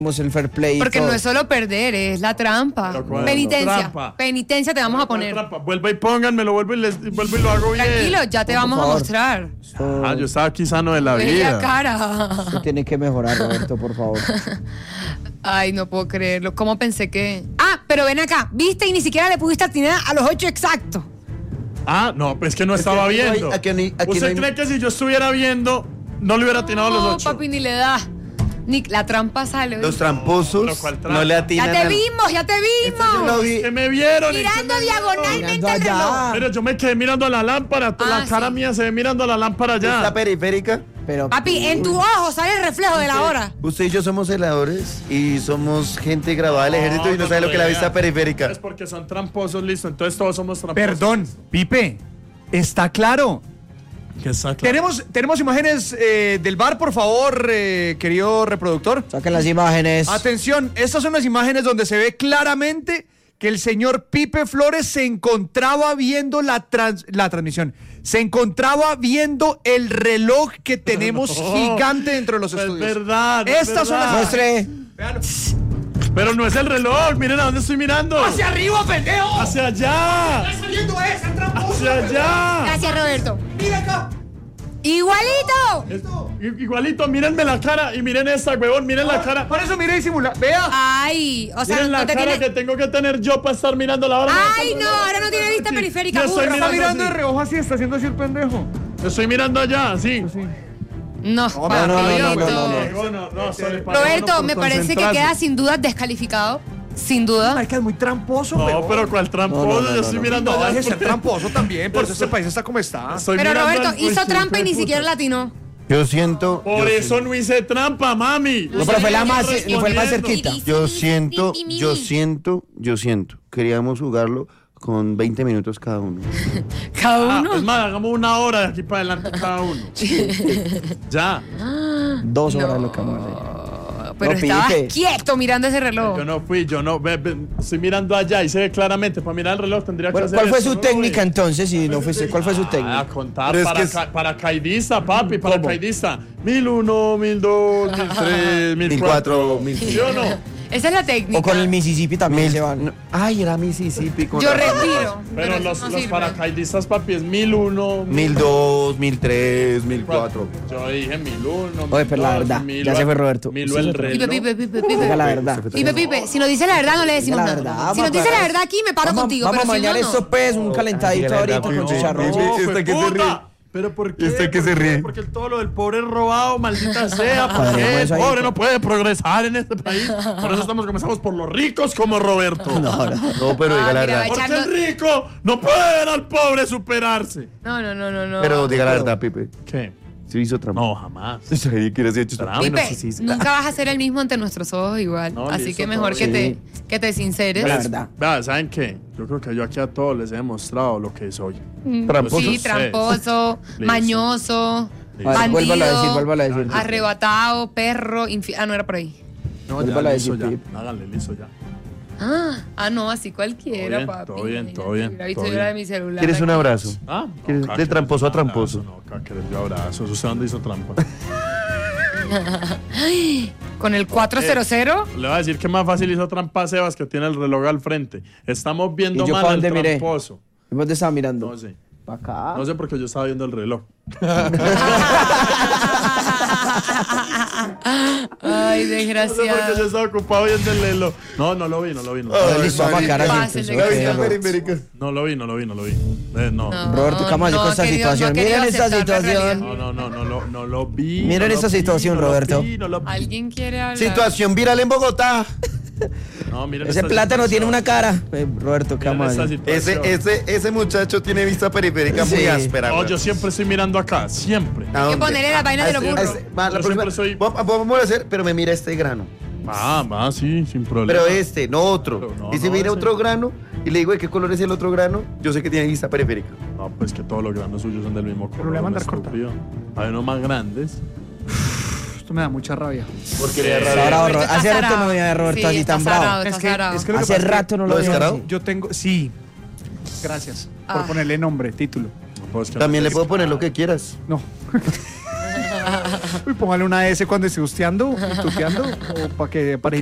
el fair play. Porque no es solo perder, es la trampa. Penitencia. Trampa. Penitencia te vamos a poner. Trampa. Vuelva y pónganmelo, vuelvo y lo hago bien. Tranquilo, ya te vamos a mostrar. Yo estaba aquí sano de la Bella vida. cara. Usted tiene que mejorar, Roberto, por favor. Ay, no puedo creerlo. ¿Cómo pensé que...? Ah, pero ven acá. ¿Viste? Y ni siquiera le pudiste atinar a los 8 exactos. Ah, no, pues que no estaba viendo. ¿Usted cree que si yo estuviera viendo, no le hubiera atinado a los 8? No, papi, ni le da. Ni la trampa sale. Los tramposos no le atinan. Ya te vimos, ya te vimos. Que me vieron. Mirando diagonalmente al reloj. Pero yo me quedé mirando a la lámpara. La cara mía se ve mirando a la lámpara ya. ¿Está periférica? Pero, papi, en tu ojo sale el reflejo de la hora. Usted y yo somos celadores y somos gente graduada del ejército y no sabe lo que es la vista periférica. Es porque son tramposos, listo. Entonces todos somos tramposos. Perdón, Pipe, está claro. ¿Qué está claro? Tenemos imágenes del bar, por favor, querido reproductor. Saquen las imágenes. Atención, estas son las imágenes donde se ve claramente que el señor Pipe Flores se encontraba viendo la transmisión. Se encontraba viendo el reloj que tenemos gigante dentro de los estudios. Es verdad. Estas son las... Muestre. Pero no es el reloj. Miren a dónde estoy mirando. ¡Hacia arriba, pendejo! ¡Hacia allá! ¡Está saliendo esa tramposa! ¡Hacia allá! Gracias, Roberto. ¡Mira acá! ¡Igualito! Igualito, mírenme la cara y miren esta, huevón, miren la cara. Por eso mire y simula. Vea. Ay, o sea, Miren la no te cara tiene... que tengo que tener yo para estar mirando la hora. Ay, no, ahora no tiene vista periférica. Yo estoy burro. Está mirando mirando así. de reojo así, está haciendo así el pendejo. Estoy mirando allá, sí. No, Roberto, me parece que queda sin duda descalificado. Sin duda. Marica, es muy tramposo, No, weón. pero ¿cuál tramposo? Yo estoy mirando No, allá. deje de ser tramposo también, por eso este país está como está. Pero Roberto hizo trampa y ni siquiera la latinó. Yo siento. Por eso no hice trampa, mami. No, pero fue el más cerquita. Yo siento. Queríamos jugarlo con 20 minutos cada uno. Cada uno. Es más, hagamos 1 hora de aquí para adelante cada uno. Ya. 2 horas lo que vamos a hacer. Pero No, estabas Pipe. quieto mirando ese reloj. Yo no fui, estoy mirando allá y se ve claramente. Para mirar el reloj tendría que Bueno, hacer ¿cuál fue esto, su ¿no, técnica güey? entonces? Si no fuese, ¿cuál fue su A técnica? contar Pero es que paracaidista, papi, paracaidista. 1001, 1002, 1003, 1004, 1004. ¿Sí o no? Esa es la técnica. O con el Mississippi también se van. Ay, era Mississippi. Yo respiro. Pero eso los no sirve. paracaidistas, papi, es 1001, 1002, 1003, 1004. Yo dije 1001. Oye, pero la verdad, ya se fue Roberto. 1000 el reloj. Pipe. Diga la verdad. Pipe, si nos dice la verdad no le decimos Diga la nada. verdad, Si nos dice la verdad aquí me paro Vamos contigo. a pero mañar si no, esto, pues, un calentadito Diga la verdad, ahorita con Pipe. chicharrón. No, ¡Fue ¿Este que se puta! ríe? ¿Pero por qué? ¿Este que se ríe? Porque todo lo del pobre es robado, maldita sea. ¿Por Padre, qué? El pues, ahí- pobre no puede progresar en este país. Por eso comenzamos por los ricos como Roberto. No, pero diga la mira, verdad. Porque el rico no puede ver al pobre superarse. No. Pero diga la verdad, Pipe. ¿Qué? Sí hizo trampa. No, jamás. Sí, quiere decir Trampa. Pipe, sí, sí. nunca vas a ser el mismo ante nuestros ojos igual. No, Así listo, que mejor todo que te sinceres. La verdad. Vea, ¿saben qué? Yo creo que yo aquí a todos les he demostrado lo que soy. Tramposo. Sí, tramposo, Listo. mañoso, Listo. bandido, Vuélvalo a decir. arrebatado, perro, no era por ahí. No, Vuélvalo a listo decir, ya. Pipe. Háganle, listo ya. No, así cualquiera, Todo bien, papi. todo bien, Hubiera visto todo yo bien. la de mi celular. ¿Quieres un aquí. abrazo? Ah, ¿Quieres de tramposo a tramposo? No, cáqueres yo abrazos. ¿Usted dónde hizo trampa? Con el 400. Le voy a decir que más fácil hizo trampa Sebas, que tiene el reloj al frente. Estamos viendo ¿Y yo mal pa' al dónde miré? tramposo. ¿Y vos te estabas mirando? No sé. ¿Para acá? No sé porque yo estaba viendo el reloj. Ay, No sé porque yo desgraciado. estaba ocupado viendo el reloj. No lo vi. Listo, vamos a quedar así, Pásele, entonces, que ok, sea. periférica. No lo vi. No. Roberto Camayo, con esta querido, situación. querido Miren esta aceptar la situación. realidad. No lo vi. Miren no esta lo vi, situación, no lo Roberto. vi, no lo vi. ¿Alguien quiere hablar? Situación viral en Bogotá. No, miren Ese esta plátano tiene situación. una cara. Roberto Miren esta Camayo. situación. Ese muchacho tiene vista periférica muy Sí. áspera. No, güey. yo siempre estoy mirando acá, siempre. ¿A Hay que dónde? ponerle las vainas de los A burros. este- va, la Yo próxima- siempre soy- Vamos a hacer, pero me mira este grano. Sí, sin problema. Pero este, no otro. Pero no, y si no, mira ese. otro grano y le digo de qué color es el otro grano, yo sé que tiene vista periférica. No, pues que todos los granos suyos son del mismo color. Pero le va a mandar estúpido. Hay unos más grandes. Esto me da mucha rabia. Porque le Está bravo, Roberto está Hace rato zarado. no veía a Roberto Sí, así está tan bravo. zarado, Es está que zarado. lo que Hace pasa es que rato no lo ¿Lo veía descarado? así. yo tengo, sí. Gracias por Ah. ponerle nombre, título. Pues que también no- le puedo poner lo que quieras. No. Uy, póngale una S cuando esté tuteando o para